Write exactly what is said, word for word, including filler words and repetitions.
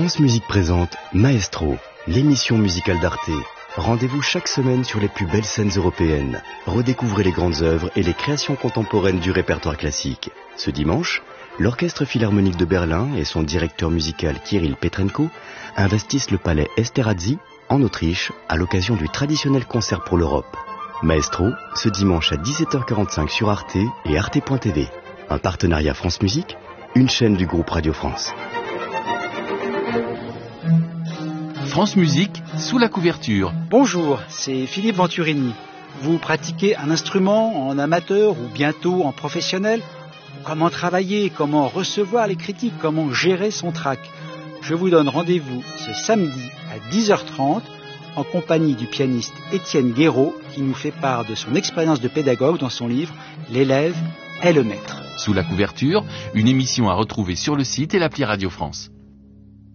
France Musique présente Maestro, l'émission musicale d'Arte. Rendez-vous chaque semaine sur les plus belles scènes européennes. Redécouvrez les grandes œuvres et les créations contemporaines du répertoire classique. Ce dimanche, l'Orchestre Philharmonique de Berlin et son directeur musical Kirill Petrenko investissent le palais Esterházy, en Autriche, à l'occasion du traditionnel concert pour l'Europe. Maestro, ce dimanche à dix-sept heures quarante-cinq sur Arte et arte point t v. Un partenariat France Musique, une chaîne du groupe Radio France. France Musique, sous la couverture. Bonjour, c'est Philippe Venturini. Vous pratiquez un instrument en amateur ou bientôt en professionnel? Comment travailler, comment recevoir les critiques, comment gérer son track? Je vous donne rendez-vous ce samedi à dix heures trente en compagnie du pianiste Étienne Guéraud qui nous fait part de son expérience de pédagogue dans son livre « L'élève est le maître ». Sous la couverture, une émission à retrouver sur le site et l'appli Radio France.